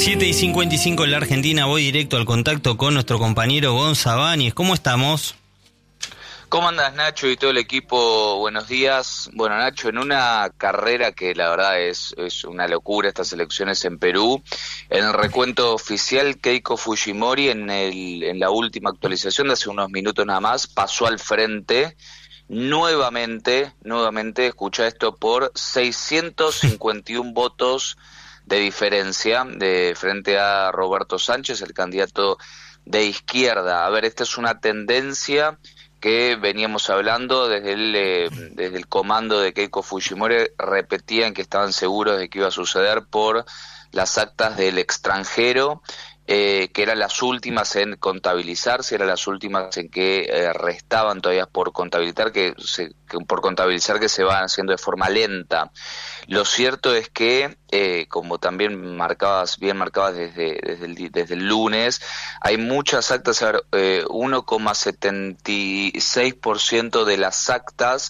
7:55 en la Argentina, voy directo al contacto con nuestro compañero Gonza Báñez. ¿Cómo estamos? ¿Cómo andas, Nacho, y todo el equipo? Buenos días. Bueno, Nacho, en una carrera que la verdad es una locura, estas elecciones en Perú, en el recuento oficial, Keiko Fujimori, en la última actualización de hace unos minutos nada más, pasó al frente nuevamente, escucha esto, por 651 votos de diferencia de frente a Roberto Sánchez, el candidato de izquierda. A ver, esta es una tendencia que veníamos hablando desde el comando de Keiko Fujimori. Repetían que estaban seguros de que iba a suceder por las actas del extranjero, que eran las últimas en contabilizarse, eran las últimas en que restaban todavía por contabilizar, que se van haciendo de forma lenta. Lo cierto es que, como también bien marcabas desde el lunes, hay muchas actas, 1,76% de las actas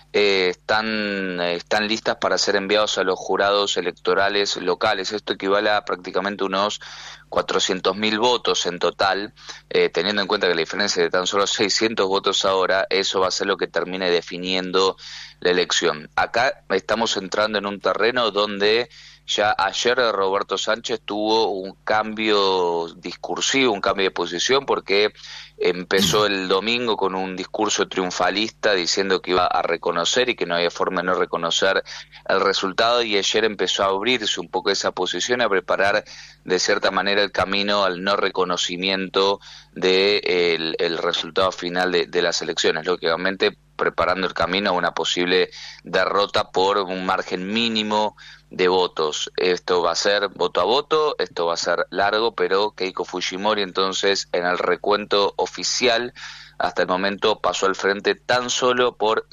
están listas para ser enviados a los jurados electorales locales. Esto equivale a prácticamente unos 400.000 votos en total, teniendo en cuenta que la diferencia de tan solo 600 votos ahora, eso va a ser lo que termine definiendo la elección. Acá estamos entrando en un terreno donde ya ayer Roberto Sánchez tuvo un cambio discursivo, un cambio de posición, porque empezó el domingo con un discurso triunfalista diciendo que iba a reconocer y que no había forma de no reconocer el resultado, y ayer empezó a abrirse un poco esa posición, a preparar de cierta manera el camino al no reconocimiento de el resultado final de las elecciones, lógicamente preparando el camino a una posible derrota por un margen mínimo de votos. Esto va a ser voto a voto, esto va a ser largo, pero Keiko Fujimori entonces en el recuento oficial hasta el momento pasó al frente tan solo por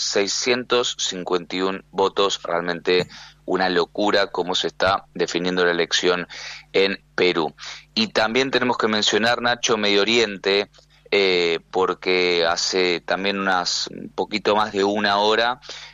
651 votos. Realmente una locura cómo se está definiendo la elección en Perú. Y también tenemos que mencionar, Nacho, Medio Oriente, porque hace también un poquito más de una hora,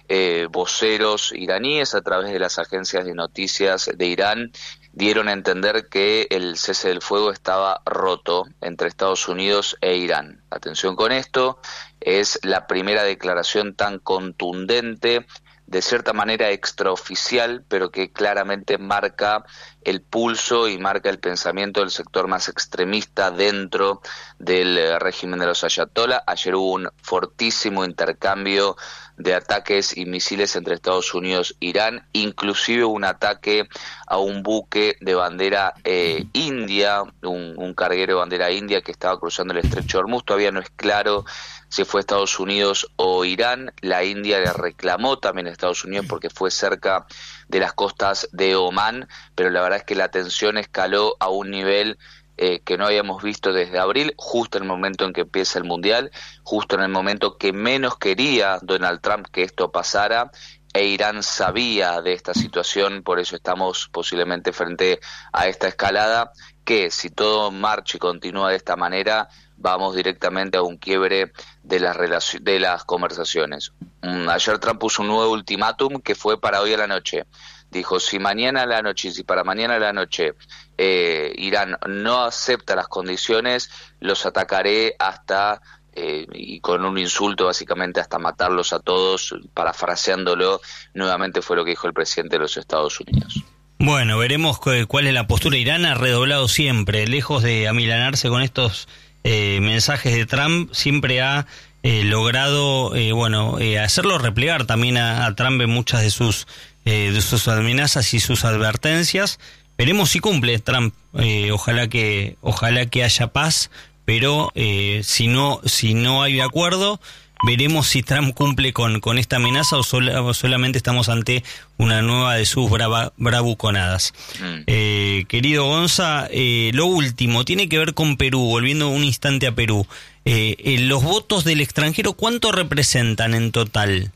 voceros iraníes a través de las agencias de noticias de Irán dieron a entender que el cese del fuego estaba roto entre Estados Unidos e Irán. Atención con esto, es la primera declaración tan contundente, de cierta manera extraoficial, pero que claramente marca el pulso y marca el pensamiento del sector más extremista dentro del régimen de los ayatolá. Ayer hubo un fortísimo intercambio de ataques y misiles entre Estados Unidos e Irán, inclusive un ataque a un buque de bandera india, un carguero de bandera india que estaba cruzando el estrecho de Hormuz. Todavía no es claro si fue Estados Unidos o Irán. La India le reclamó también a Estados Unidos porque fue cerca de las costas de Omán, pero la verdad es que la tensión escaló a un nivel que no habíamos visto desde abril, justo en el momento en que empieza el Mundial, justo en el momento que menos quería Donald Trump que esto pasara, e Irán sabía de esta situación. Por eso estamos posiblemente frente a esta escalada, que si todo marcha y continúa de esta manera, vamos directamente a un quiebre de las conversaciones. Ayer Trump puso un nuevo ultimátum que fue para hoy a la noche. Dijo, si mañana a la noche, si para mañana a la noche Irán no acepta las condiciones, los atacaré hasta, y con un insulto básicamente hasta matarlos a todos, parafraseándolo, nuevamente fue lo que dijo el presidente de los Estados Unidos. Bueno, veremos cuál es la postura. Irán ha redoblado siempre, lejos de amilanarse con estos mensajes de Trump, siempre ha logrado hacerlo replegar también a Trump en muchas de sus amenazas y sus advertencias. Veremos si cumple Trump. Ojalá que haya paz, pero si no hay acuerdo, veremos si Trump cumple con esta amenaza o solamente estamos ante una nueva de sus bravuconadas. Querido Gonza, lo último tiene que ver con Perú, volviendo un instante a Perú. Los votos del extranjero, ¿cuánto representan en total?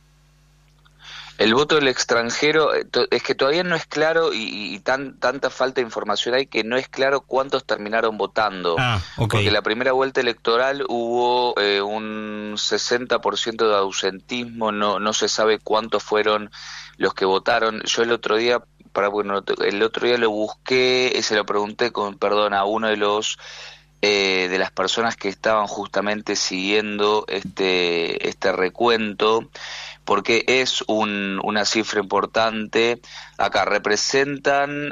El voto del extranjero, es que todavía no es claro y tanta falta de información hay que no es claro cuántos terminaron votando. Okay. Porque la primera vuelta electoral hubo un 60% de ausentismo, no se sabe cuántos fueron los que votaron. Yo el otro día bueno, el otro día lo busqué, se lo pregunté a uno de las personas que estaban justamente siguiendo este recuento, porque es una cifra importante. Acá representan,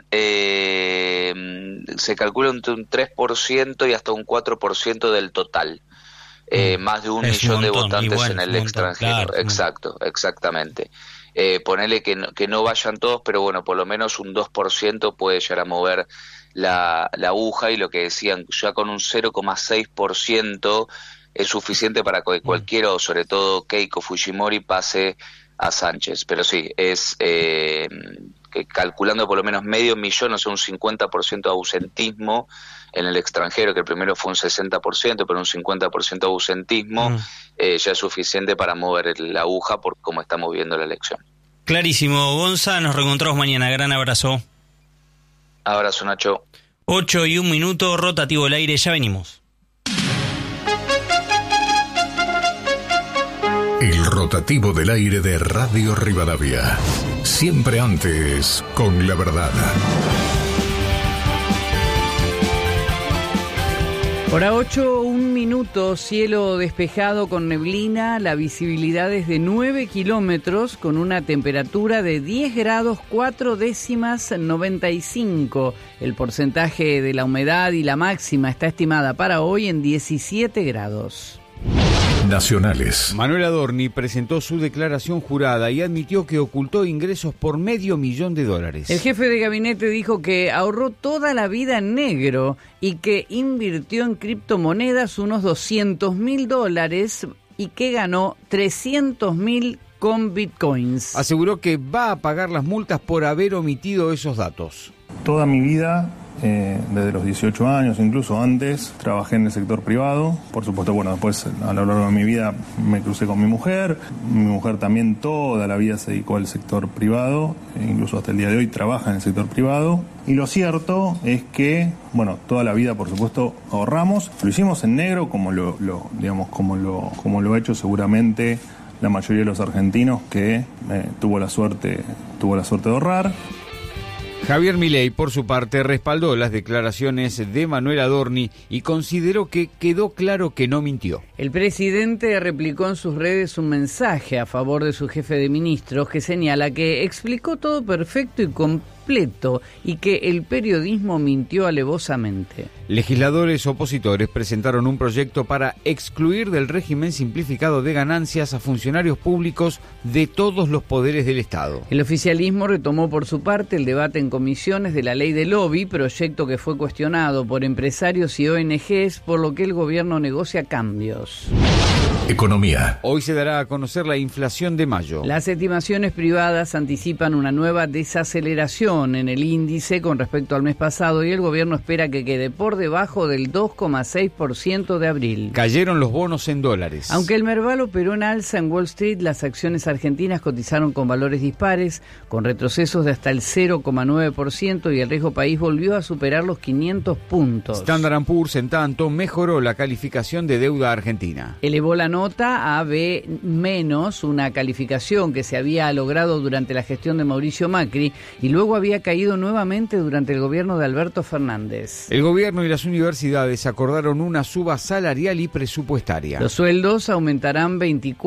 se calcula entre un 3% y hasta un 4% del total. Más de 1 millón de votantes en el extranjero. Claro. Exacto, exactamente. Ponele que no vayan todos, pero bueno, por lo menos un 2% puede llegar a mover la aguja, y lo que decían, ya con un 0,6% es suficiente para que cualquiera, o sobre todo Keiko Fujimori, pase a Sánchez. Pero sí, es que calculando por lo menos medio millón, o sea, un 50% de ausentismo en el extranjero, que el primero fue un 60%, pero un 50% de ausentismo, ya es suficiente para mover la aguja por cómo estamos viendo la elección. Clarísimo, Gonza, nos reencontramos mañana, gran abrazo. Abrazo, Nacho. 8:01, rotativo el aire, ya venimos. El rotativo del aire de Radio Rivadavia. Siempre antes, con la verdad. Hora 8:01, cielo despejado con neblina, la visibilidad es de 9 kilómetros, con una temperatura de 10 grados 4 décimas 95. El porcentaje de la humedad y la máxima está estimada para hoy en 17 grados. Nacionales. Manuel Adorni presentó su declaración jurada y admitió que ocultó ingresos por $500,000. El jefe de gabinete dijo que ahorró toda la vida en negro y que invirtió en criptomonedas unos $200,000 y que ganó 300,000 con bitcoins. Aseguró que va a pagar las multas por haber omitido esos datos. Toda mi vida, desde los 18 años, incluso antes, trabajé en el sector privado. Por supuesto, bueno, después a lo largo de mi vida me crucé con mi mujer. Mi mujer también toda la vida se dedicó al sector privado, incluso hasta el día de hoy trabaja en el sector privado. Y lo cierto es que, bueno, toda la vida, por supuesto, ahorramos. Lo hicimos en negro, como lo ha hecho seguramente la mayoría de los argentinos que tuvo la suerte de ahorrar. Javier Milei, por su parte, respaldó las declaraciones de Manuel Adorni y consideró que quedó claro que no mintió. El presidente replicó en sus redes un mensaje a favor de su jefe de ministros que señala que explicó todo perfecto y completo y que el periodismo mintió alevosamente. Legisladores opositores presentaron un proyecto para excluir del régimen simplificado de ganancias a funcionarios públicos de todos los poderes del Estado. El oficialismo retomó por su parte el debate en comisiones de la ley de lobby, proyecto que fue cuestionado por empresarios y ONGs, por lo que el gobierno negocia cambios. Economía. Hoy se dará a conocer la inflación de mayo. Las estimaciones privadas anticipan una nueva desaceleración en el índice con respecto al mes pasado y el gobierno espera que quede por debajo del 2,6% de abril. Cayeron los bonos en dólares. Aunque el Merval operó en alza en Wall Street, las acciones argentinas cotizaron con valores dispares, con retrocesos de hasta el 0,9% y el riesgo país volvió a superar los 500 puntos. Standard & Poor's, en tanto, mejoró la calificación de deuda argentina. Elevó la nota a B-, una calificación que se había logrado durante la gestión de Mauricio Macri y luego había caído nuevamente durante el gobierno de Alberto Fernández. El gobierno y las universidades acordaron una suba salarial y presupuestaria. Los sueldos aumentarán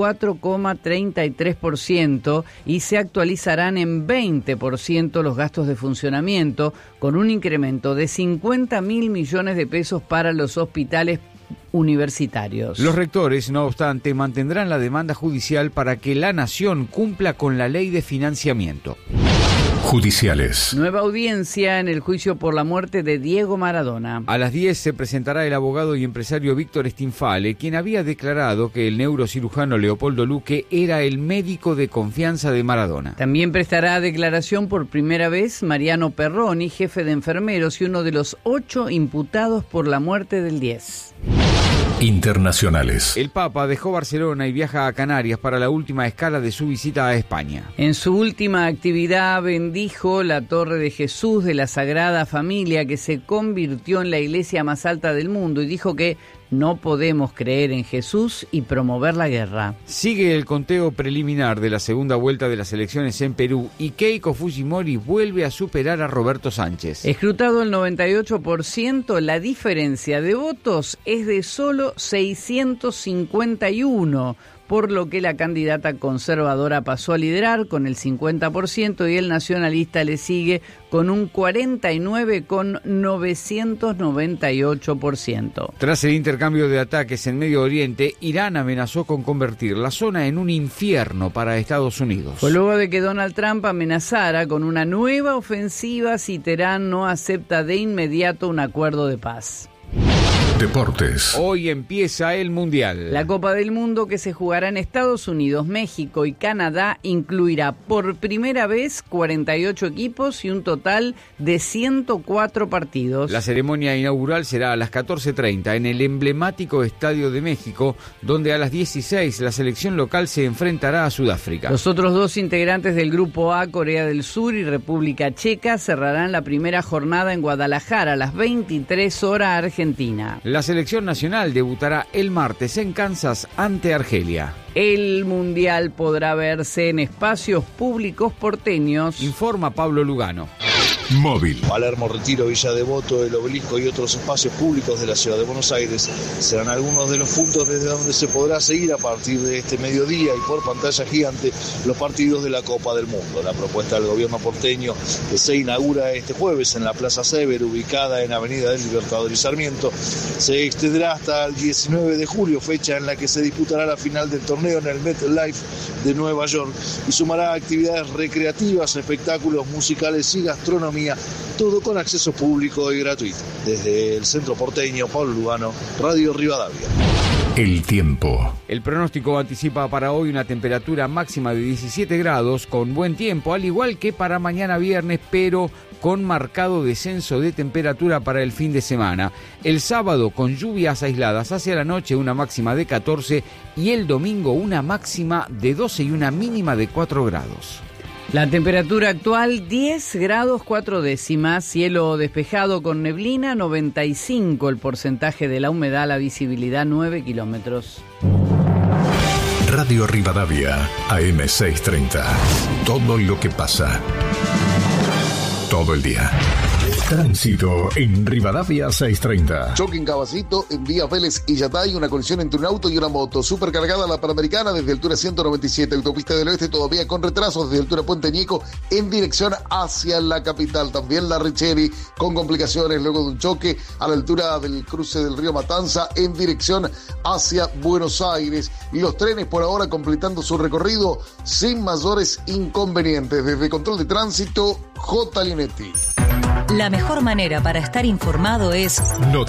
24,33% y se actualizarán en 20% los gastos de funcionamiento, con un incremento de 50.000 millones de pesos para los hospitales universitarios. Los rectores, no obstante, mantendrán la demanda judicial para que la Nación cumpla con la ley de financiamiento. Judiciales. Nueva audiencia en el juicio por la muerte de Diego Maradona. A las 10 se presentará el abogado y empresario Víctor Stinfale, quien había declarado que el neurocirujano Leopoldo Luque era el médico de confianza de Maradona. También prestará declaración por primera vez Mariano Perroni, jefe de enfermeros y uno de los 8 imputados por la muerte del 10. Internacionales. El Papa dejó Barcelona y viaja a Canarias para la última escala de su visita a España. En su última actividad bendijo la Torre de Jesús de la Sagrada Familia, que se convirtió en la iglesia más alta del mundo, y dijo que No podemos creer en Jesús y promover la guerra. Sigue el conteo preliminar de la segunda vuelta de las elecciones en Perú y Keiko Fujimori vuelve a superar a Roberto Sánchez. Escrutado el 98%, la diferencia de votos es de solo 651, por lo que la candidata conservadora pasó a liderar con el 50% y el nacionalista le sigue con un 49,998%. Tras el intercambio de ataques en Medio Oriente, Irán amenazó con convertir la zona en un infierno para Estados Unidos. Fue luego de que Donald Trump amenazara con una nueva ofensiva si Teherán no acepta de inmediato un acuerdo de paz. Deportes. Hoy empieza el Mundial. La Copa del Mundo, que se jugará en Estados Unidos, México y Canadá, incluirá por primera vez 48 equipos y un total de 104 partidos. La ceremonia inaugural será a las 14:30 en el emblemático Estadio de México, donde a las 16 la selección local se enfrentará a Sudáfrica. Los otros dos integrantes del Grupo A, Corea del Sur y República Checa, cerrarán la primera jornada en Guadalajara a las 23 horas Argentina. La selección nacional debutará el martes en Kansas ante Argelia. El Mundial podrá verse en espacios públicos porteños. Informa Pablo Lugano. Móvil. Palermo, Retiro, Villa Devoto, El Obelisco y otros espacios públicos de la ciudad de Buenos Aires serán algunos de los puntos desde donde se podrá seguir a partir de este mediodía y por pantalla gigante los partidos de la Copa del Mundo. La propuesta del gobierno porteño, que se inaugura este jueves en la Plaza Sever, ubicada en Avenida del Libertador y Sarmiento, se extenderá hasta el 19 de julio, fecha en la que se disputará la final del torneo en el MetLife de Nueva York, y sumará actividades recreativas, espectáculos musicales y gastronomía, todo con acceso público y gratuito. Desde el centro porteño, Pablo Lugano, Radio Rivadavia. El tiempo. El pronóstico anticipa para hoy una temperatura máxima de 17 grados con buen tiempo, al igual que para mañana viernes, pero con marcado descenso de temperatura para el fin de semana. El sábado con lluvias aisladas hacia la noche, una máxima de 14, y el domingo una máxima de 12 y una mínima de 4 grados. La temperatura actual 10 grados 4 décimas, cielo despejado con neblina, 95 el porcentaje de la humedad, la visibilidad 9 kilómetros. Radio Rivadavia, AM630. Todo lo que pasa. Todo el día. Tránsito en Rivadavia 630. Choque en Cabacito, en vía Vélez y Yatay, una colisión entre un auto y una moto. Supercargada la Panamericana desde altura 197, autopista del oeste todavía con retrasos desde altura Puente Ñeco en dirección hacia la capital. También la Richeri con complicaciones luego de un choque a la altura del cruce del río Matanza en dirección hacia Buenos Aires. Y los trenes por ahora completando su recorrido sin mayores inconvenientes. Desde Control de Tránsito, J. Linetti. La mejor manera para estar informado es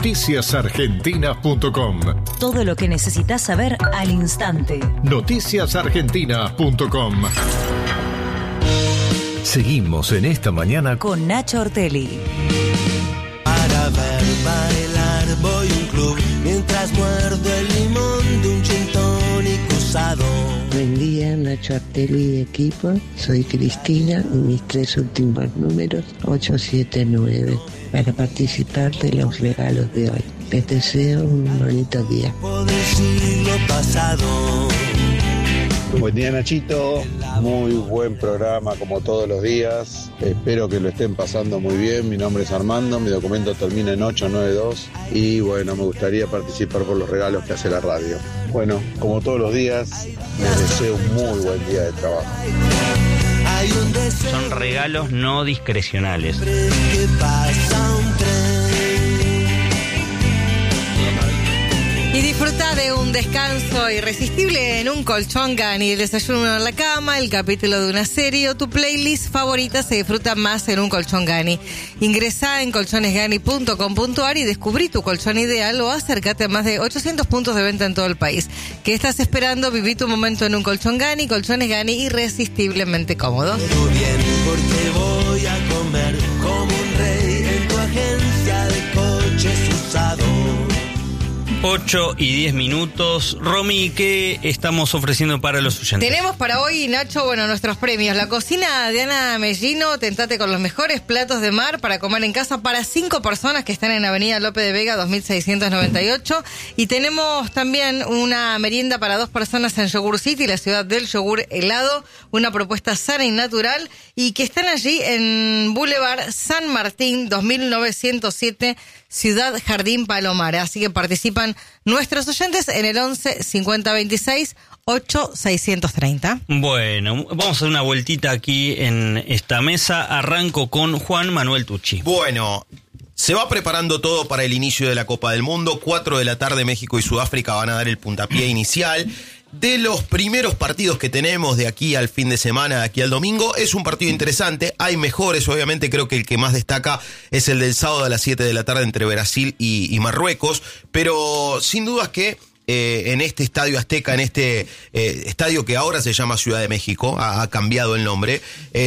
noticiasargentinas.com. Todo lo que necesitas saber al instante. Noticiasargentinas.com. Seguimos en esta mañana con Nacho Ortelli. Para ver bailar voy a un club mientras muerdo el limón de un gin tonic usado. Buen día, Nacho Ortelli y equipo. Soy Cristina y mis 3 últimos números 879 para participar de los regalos de hoy. Les deseo un bonito día. Del siglo pasado. Buen día, Nachito, muy buen programa como todos los días, espero que lo estén pasando muy bien. Mi nombre es Armando, mi documento termina en 892 y bueno, me gustaría participar por los regalos que hace la radio. Bueno, como todos los días, les deseo un muy buen día de trabajo. Son regalos no discrecionales. Y disfruta de un descanso irresistible en un colchón Gani, el desayuno en la cama, el capítulo de una serie o tu playlist favorita se disfruta más en un colchón Gani. Ingresá en colchonesgani.com.ar y descubrí tu colchón ideal o acércate a más de 800 puntos de venta en todo el país. ¿Qué estás esperando? Viví tu momento en un colchón Gani. Colchones Gani, irresistiblemente cómodos. Todo bien, porque voy a comer como un rey en tu agencia de coches usados. 8:10. Romy, ¿qué estamos ofreciendo para los oyentes? Tenemos para hoy, Nacho, nuestros premios. La cocina de Ana Mellino, tentate con los mejores platos de mar para comer en casa para 5 personas que están en Avenida Lope de Vega 2698. Y tenemos también una merienda para 2 personas en Yogur City, la ciudad del yogur helado, una propuesta sana y natural, y que están allí en Boulevard San Martín 2907, Ciudad Jardín Palomar. Así que participan nuestros oyentes en el 11 50 26 8 630. Bueno, vamos a hacer una vueltita aquí en esta mesa. Arranco con Juan Manuel Tucci. Bueno, se va preparando todo para el inicio de la Copa del Mundo. 4 de la tarde México y Sudáfrica van a dar el puntapié inicial. De los primeros partidos que tenemos de aquí al fin de semana, de aquí al domingo, es un partido interesante. Hay mejores, obviamente. Creo que el que más destaca es el del sábado a las 7 de la tarde entre Brasil y Marruecos. Pero sin dudas que en este Estadio Azteca, en este estadio que ahora se llama Ciudad de México, ha cambiado el nombre,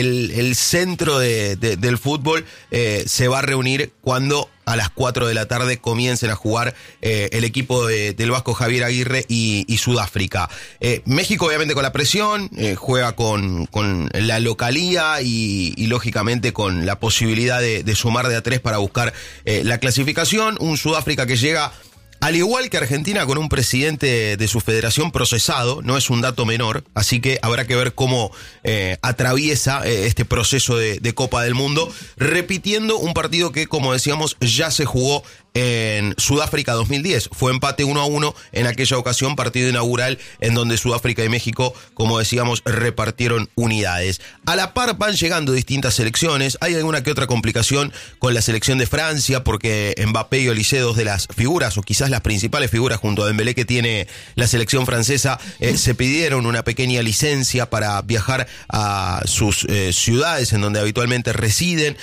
el centro del fútbol se va a reunir cuando a las 4 de la tarde comiencen a jugar el equipo del Vasco Javier Aguirre y Sudáfrica. México obviamente con la presión, juega con la localía y lógicamente con la posibilidad de sumar de a 3 para buscar la clasificación. Un Sudáfrica que llega, al igual que Argentina, con un presidente de su federación procesado, no es un dato menor, así que habrá que ver cómo atraviesa este proceso de Copa del Mundo, repitiendo un partido que, como decíamos, ya se jugó en Sudáfrica 2010. Fue empate 1-1 en aquella ocasión, partido inaugural en donde Sudáfrica y México, como decíamos, repartieron unidades. A la par van llegando distintas selecciones. Hay alguna que otra complicación con la selección de Francia, porque Mbappé y Olise, dos de las figuras, o quizás las principales figuras junto a Dembélé que tiene la selección francesa, se pidieron una pequeña licencia para viajar a sus ciudades en donde habitualmente residen,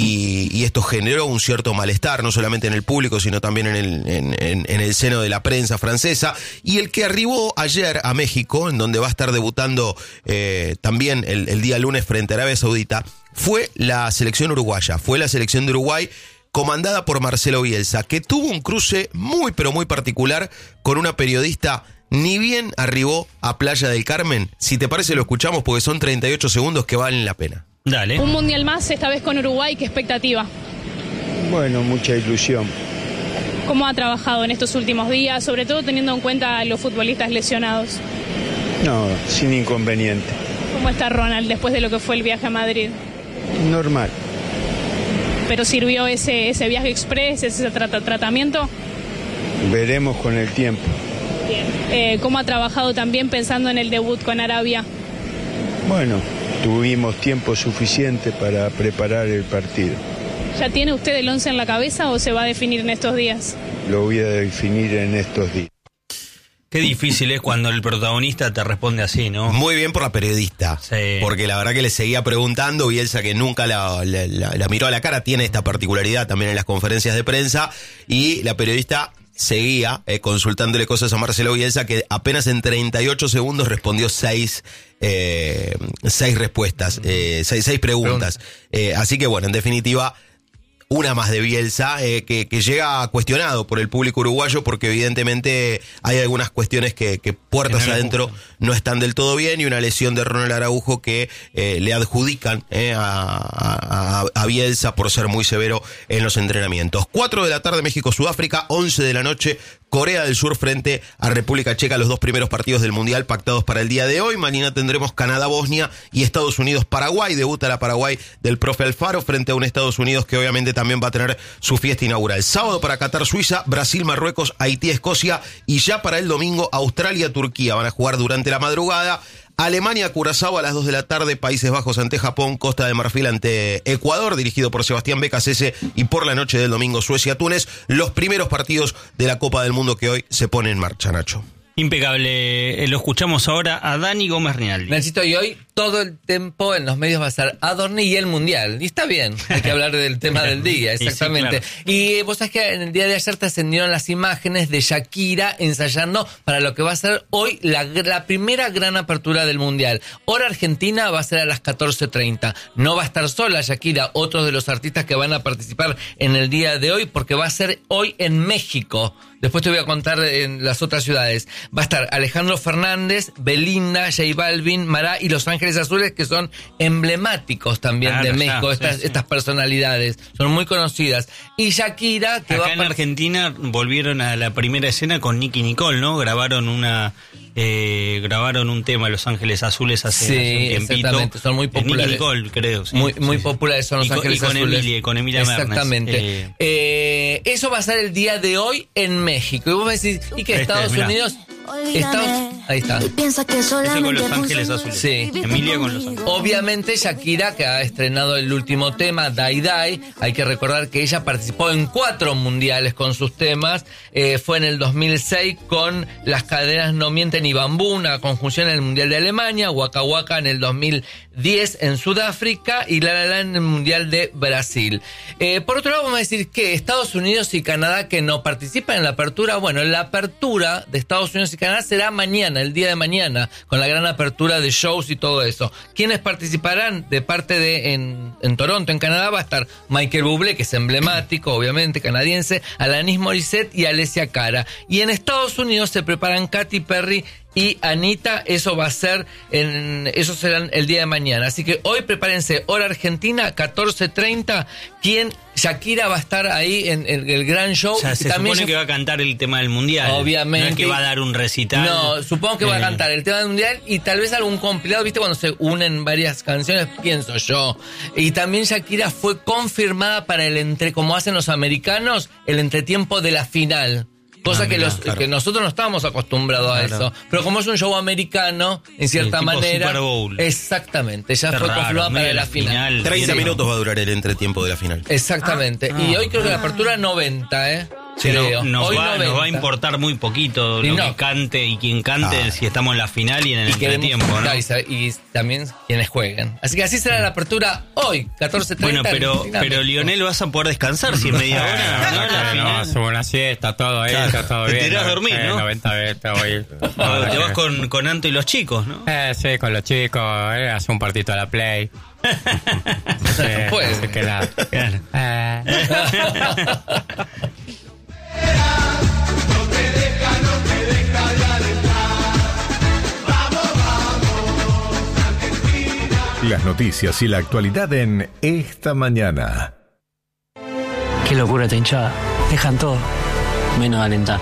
y esto generó un cierto malestar, no solamente en el público, sino también en el seno de la prensa francesa. Y el que arribó ayer a México, en donde va a estar debutando también el día lunes frente a Arabia Saudita, fue la selección uruguaya, fue la selección de Uruguay, comandada por Marcelo Bielsa, que tuvo un cruce muy pero muy particular con una periodista. Ni bien arribó a Playa del Carmen. Si te parece lo escuchamos, porque son 38 segundos que valen la pena. Dale. Un mundial más, esta vez con Uruguay, ¿qué expectativa? Bueno, mucha ilusión. ¿Cómo ha trabajado en estos últimos días, sobre todo teniendo en cuenta a los futbolistas lesionados? No, sin inconveniente. ¿Cómo está Ronald después de lo que fue el viaje a Madrid? Normal. ¿Pero sirvió ese viaje express, ese tratamiento? Veremos con el tiempo. Bien. ¿Cómo ha trabajado también pensando en el debut con Arabia? Bueno, tuvimos tiempo suficiente para preparar el partido. ¿Ya tiene usted el 11 en la cabeza o se va a definir en estos días? Lo voy a definir en estos días. Qué difícil es cuando el protagonista te responde así, ¿no? Muy bien por la periodista. Sí. Porque la verdad que le seguía preguntando, Bielsa, que nunca la miró a la cara, tiene esta particularidad también en las conferencias de prensa, y la periodista seguía consultándole cosas a Marcelo Bielsa, que apenas en 38 segundos respondió 6 respuestas, 6 preguntas. Así que bueno, en definitiva, una más de Bielsa, que llega cuestionado por el público uruguayo, porque evidentemente hay algunas cuestiones que puertas adentro no están del todo bien, y una lesión de Ronald Araujo que le adjudican a Bielsa por ser muy severo en los entrenamientos. 4 de la tarde México-Sudáfrica, 11 de la noche Corea del Sur frente a República Checa, los 2 primeros partidos del Mundial pactados para el día de hoy. Mañana tendremos Canadá-Bosnia y Estados Unidos-Paraguay. Debuta la Paraguay del profe Alfaro frente a un Estados Unidos que obviamente también va a tener su fiesta inaugural. Sábado para Qatar-Suiza, Brasil-Marruecos, Haití-Escocia, y ya para el domingo Australia-Turquía. Van a jugar durante la madrugada. Alemania-Curazao a las 2 de la tarde, Países Bajos ante Japón, Costa de Marfil ante Ecuador, dirigido por Sebastián Becasese, y por la noche del domingo Suecia-Túnez, los primeros partidos de la Copa del Mundo que hoy se pone en marcha, Nacho. Impecable. Lo escuchamos ahora a Dani Gómez Rinaldi. Necesito, y hoy todo el tiempo en los medios va a ser Adorni y el Mundial. Y está bien, hay que hablar del tema del día, exactamente. Sí, claro. Y vos sabés que en el día de ayer te ascendieron las imágenes de Shakira ensayando para lo que va a ser hoy la primera gran apertura del Mundial. Hora Argentina va a ser a las 14:30. No va a estar sola Shakira, otros de los artistas que van a participar en el día de hoy, porque va a ser hoy en México. Después te voy a contar en las otras ciudades. Va a estar Alejandro Fernández, Belinda, J Balvin, Mará y Los Ángeles Azules, que son emblemáticos también de México. Estas personalidades son muy conocidas. Y Shakira, que acá en Argentina volvieron a la primera escena con Nicki Nicole, ¿no? Grabaron un tema Los Ángeles Azules hace un tiempito. Exactamente, son muy populares. Nicki Nicole, creo. Sí, muy populares son Los Ángeles Azules. Y con Emilia exactamente. Mernes. Eso va a ser el día de hoy en México. Y vos me decís, ¿y qué? Estados Unidos... Ahí está. Eso con Los Ángeles Azules. Sí. Emilia con Los Ángeles. Obviamente Shakira, que ha estrenado el último tema, Die Die, hay que recordar que ella participó en 4 mundiales con sus temas. Fue en el 2006 con Las Cadenas No Mienten y Bambú, una conjunción en el Mundial de Alemania, Waka Waka en el 2010 en Sudáfrica y La La La en el Mundial de Brasil. Por otro lado, vamos a decir que Estados Unidos y Canadá, que no participan en la apertura, bueno, la apertura de Estados Unidos y Canadá será mañana, el día de mañana, con la gran apertura de shows y todo eso. ¿Quiénes participarán? De parte de en Toronto, en Canadá, va a estar Michael Bublé, que es emblemático, obviamente, canadiense, Alanis Morissette y Alessia Cara. Y en Estados Unidos se preparan Katy Perry y Anita. Eso va a ser eso será el día de mañana. Así que hoy prepárense, hora Argentina, 14:30. Shakira va a estar ahí en el gran show. O sea, se también supone que va a cantar el tema del Mundial. Obviamente. No es que va a dar un recital. No, supongo que va a cantar el tema del Mundial y tal vez algún compilado, ¿viste? Cuando se unen varias canciones, pienso yo. Y también Shakira fue confirmada para como hacen los americanos, el entretiempo de la final. Cosa que nosotros no estábamos acostumbrados a eso. Pero como es un show americano, en cierta manera... Super Bowl. Exactamente, ya fue confirmada para la final. 30 minutos va a durar el entretiempo de la final. Exactamente. Y hoy creo que la apertura 90, Sí, nos va a importar muy poquito lo que cante y quién cante si estamos en la final y en el entretiempo, ¿no? Y también quienes jueguen. Así que así será la apertura hoy, 14:30. Bueno, pero Lionel, vas a te poder descansar si en media hora. No, subo una siesta, todo ahí, está todo bien. Te tirás a dormir, ¿no? 90 veces hoy. Te vas con Anto y los chicos, ¿no? Sí, con los chicos, hace un partito a la Play. Pues. Que nada. Las noticias y la actualidad en Esta Mañana. Qué locura esta hinchada. Dejan todo, menos alentar.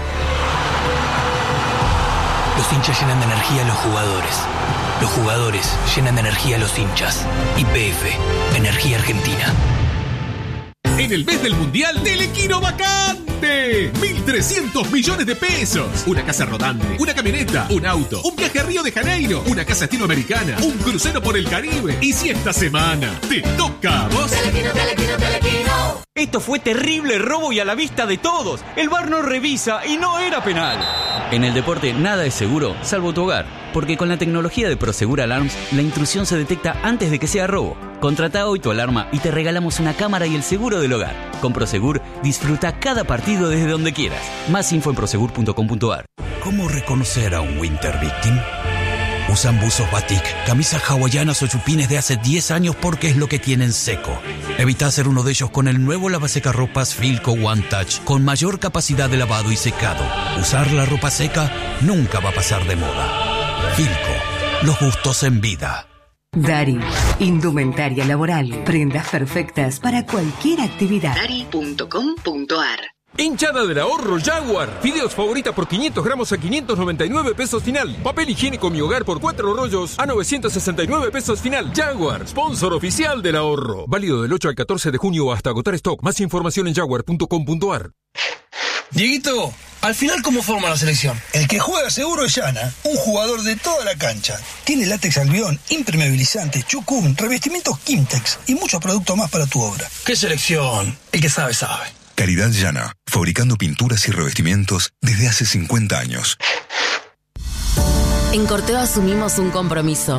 Los hinchas llenan de energía a los jugadores. Los jugadores llenan de energía a los hinchas. YPF, Energía Argentina. En el mes del Mundial, Telequino vacante. 1.300 millones de pesos. Una casa rodante, una camioneta, un auto, un viaje a Río de Janeiro, una casa estilo americana, un crucero por el Caribe. Y si esta semana te toca a vos... Telequino, Telequino, Telequino. Esto fue terrible robo y a la vista de todos. El VAR no revisa y no era penal. En el deporte nada es seguro, salvo tu hogar. Porque con la tecnología de Prosegur Alarms, la intrusión se detecta antes de que sea robo. Contrata hoy tu alarma y te regalamos una cámara y el seguro del hogar. Con Prosegur, disfruta cada partido desde donde quieras. Más info en prosegur.com.ar. ¿Cómo reconocer a un Winter Victim? Usan buzos batik, camisas hawaianas o chupines de hace 10 años porque es lo que tienen seco. Evita ser uno de ellos con el nuevo lavasecarropas Filco One Touch con mayor capacidad de lavado y secado. Usar la ropa seca nunca va a pasar de moda. Filco, los gustos en vida. Dari, indumentaria laboral, prendas perfectas para cualquier actividad. Dari.com.ar. Hinchada del ahorro Jaguar. Fideos favorita por 500 gramos a 599 pesos final. Papel higiénico Mi Hogar por 4 rollos a 969 pesos final. Jaguar, sponsor oficial del ahorro. Válido del 8 al 14 de junio hasta agotar stock. Más información en jaguar.com.ar. Dieguito, al final, ¿cómo forma la selección? El que juega seguro es Yana, un jugador de toda la cancha. Tiene látex albión, impermeabilizante, chucún, revestimientos Kimtex y muchos productos más para tu obra. ¿Qué selección? El que sabe, sabe. Calidad Yana, fabricando pinturas y revestimientos desde hace 50 años. En Corteo asumimos un compromiso.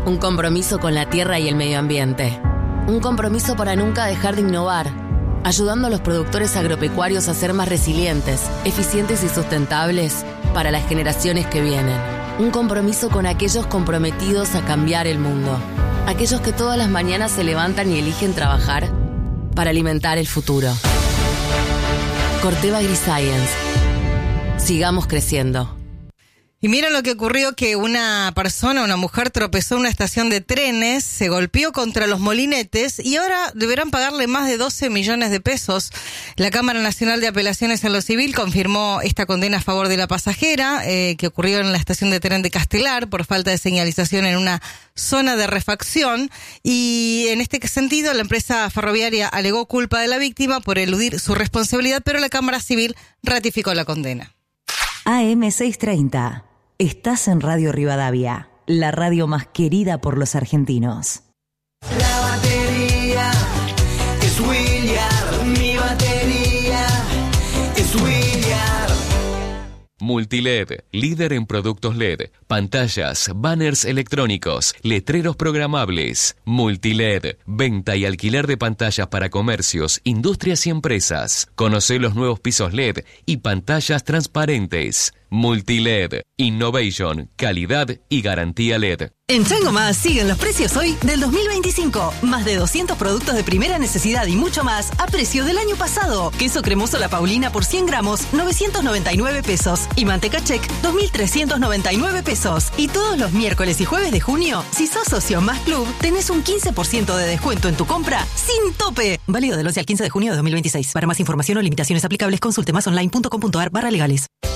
Un compromiso con la tierra y el medio ambiente. Un compromiso para nunca dejar de innovar, ayudando a los productores agropecuarios a ser más resilientes, eficientes y sustentables para las generaciones que vienen. Un compromiso con aquellos comprometidos a cambiar el mundo. Aquellos que todas las mañanas se levantan y eligen trabajar para alimentar el futuro. Corteva AgriScience. Sigamos creciendo. Y mira lo que ocurrió, que una mujer tropezó en una estación de trenes, se golpeó contra los molinetes y ahora deberán pagarle más de 12 millones de pesos. La Cámara Nacional de Apelaciones en lo Civil confirmó esta condena a favor de la pasajera, que ocurrió en la estación de tren de Castelar por falta de señalización en una zona de refacción. Y en este sentido, la empresa ferroviaria alegó culpa de la víctima por eludir su responsabilidad, pero la Cámara Civil ratificó la condena. AM630. Estás en Radio Rivadavia, la radio más querida por los argentinos. La batería es Williard, mi batería es Williard. Multiled, líder en productos LED, pantallas, banners electrónicos, letreros programables. Multiled, venta y alquiler de pantallas para comercios, industrias y empresas. Conocé los nuevos pisos LED y pantallas transparentes. Multiled, innovation, calidad y garantía LED. En Chango Más siguen los precios hoy del 2025. Más de 200 productos de primera necesidad y mucho más a precio del año pasado. Queso cremoso La Paulina por 100 gramos, 999 pesos. Y manteca Check, 2.399 pesos. Y todos los miércoles y jueves de junio, si sos socio Más Club, tenés un 15% de descuento en tu compra sin tope. Válido del 11 al 15 de junio de 2026. Para más información o limitaciones aplicables, consulte masonline.com.ar/legales.